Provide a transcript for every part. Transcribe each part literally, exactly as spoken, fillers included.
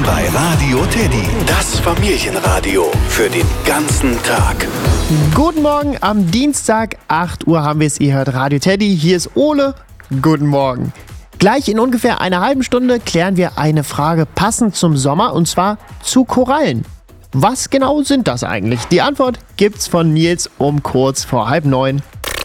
bei Radio Teddy. Das Familienradio für den ganzen Tag. Guten Morgen, am Dienstag, acht Uhr haben wir es, ihr hört Radio Teddy. Hier ist Ole. Guten Morgen. Gleich in ungefähr einer halben Stunde klären wir eine Frage passend zum Sommer, und zwar zu Korallen. Was genau sind das eigentlich? Die Antwort gibt's von Nils um kurz vor halb neun.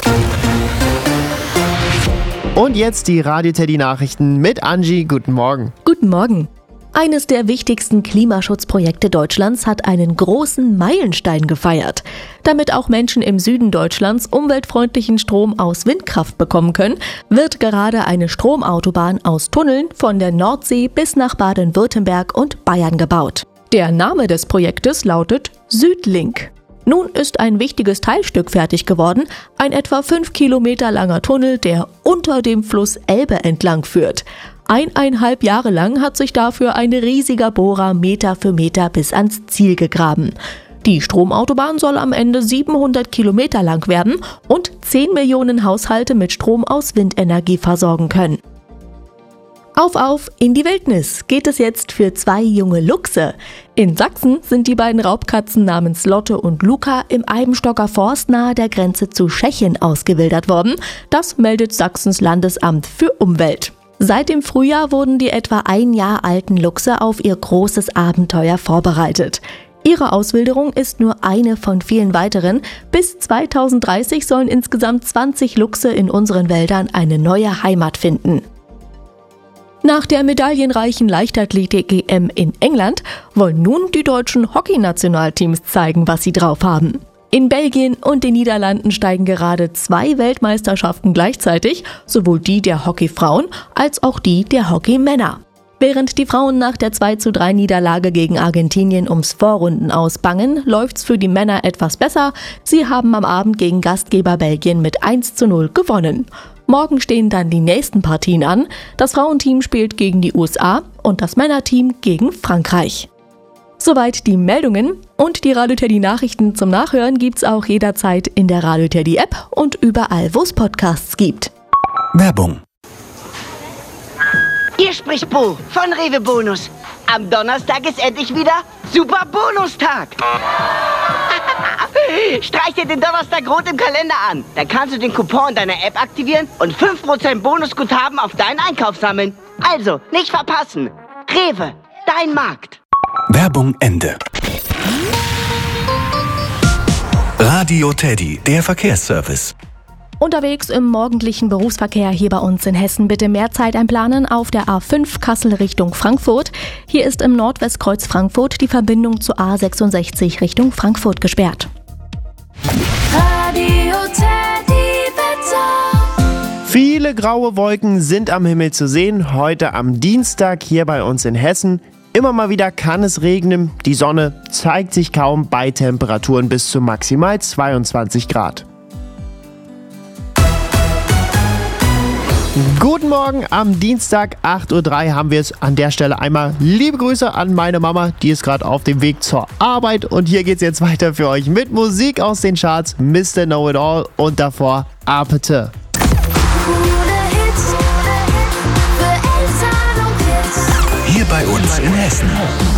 Und jetzt die Radio Teddy Nachrichten mit Angie. Guten Morgen. Guten Morgen. Eines der wichtigsten Klimaschutzprojekte Deutschlands hat einen großen Meilenstein gefeiert. Damit auch Menschen im Süden Deutschlands umweltfreundlichen Strom aus Windkraft bekommen können, wird gerade eine Stromautobahn aus Tunneln von der Nordsee bis nach Baden-Württemberg und Bayern gebaut. Der Name des Projektes lautet Südlink. Nun ist ein wichtiges Teilstück fertig geworden, ein etwa fünf Kilometer langer Tunnel, der unter dem Fluss Elbe entlang führt. Eineinhalb Jahre lang hat sich dafür ein riesiger Bohrer Meter für Meter bis ans Ziel gegraben. Die Stromautobahn soll am Ende siebenhundert Kilometer lang werden und zehn Millionen Haushalte mit Strom aus Windenergie versorgen können. Auf, auf, in die Wildnis geht es jetzt für zwei junge Luchse. In Sachsen sind die beiden Raubkatzen namens Lotte und Luca im Eibenstocker Forst nahe der Grenze zu Tschechien ausgewildert worden. Das meldet Sachsens Landesamt für Umwelt. Seit dem Frühjahr wurden die etwa ein Jahr alten Luchse auf ihr großes Abenteuer vorbereitet. Ihre Auswilderung ist nur eine von vielen weiteren. Bis zweitausenddreißig sollen insgesamt zwanzig Luchse in unseren Wäldern eine neue Heimat finden. Nach der medaillenreichen Leichtathletik-E M in England wollen nun die deutschen Hockeynationalteams zeigen, was sie drauf haben. In Belgien und den Niederlanden steigen gerade zwei Weltmeisterschaften gleichzeitig, sowohl die der Hockeyfrauen als auch die der Hockeymänner. Während die Frauen nach der zwei zu drei Niederlage gegen Argentinien ums Vorrundenaus bangen, läuft's für die Männer etwas besser. Sie haben am Abend gegen Gastgeber Belgien mit eins zu null gewonnen. Morgen stehen dann die nächsten Partien an. Das Frauenteam spielt gegen die U S A und das Männerteam gegen Frankreich. Soweit die Meldungen, und die Radio Teddy Nachrichten zum Nachhören gibt's auch jederzeit in der Radio Teddy App und überall, wo es Podcasts gibt. Werbung. Hier spricht Bo von Rewe Bonus. Am Donnerstag ist endlich wieder Super Bonustag. Streich dir den Donnerstag rot im Kalender an. Dann kannst du den Coupon in deiner App aktivieren und fünf Prozent Bonusguthaben auf deinen Einkauf sammeln. Also, nicht verpassen. Rewe, dein Markt. Werbung Ende. Radio Teddy, der Verkehrsservice. Unterwegs im morgendlichen Berufsverkehr hier bei uns in Hessen bitte mehr Zeit einplanen auf der A fünf Kassel Richtung Frankfurt. Hier ist im Nordwestkreuz Frankfurt die Verbindung zur A sechsundsechzig Richtung Frankfurt gesperrt. Radio Teddy Wetter. Viele graue Wolken sind am Himmel zu sehen, heute am Dienstag hier bei uns in Hessen. Immer mal wieder kann es regnen, die Sonne zeigt sich kaum bei Temperaturen bis zu maximal zweiundzwanzig Grad. Guten Morgen, am Dienstag, acht Uhr drei haben wir es an der Stelle einmal. Liebe Grüße an meine Mama, die ist gerade auf dem Weg zur Arbeit. Und hier geht's jetzt weiter für euch mit Musik aus den Charts, Mister Know-It-All und davor Apete. Hier bei uns in Hessen.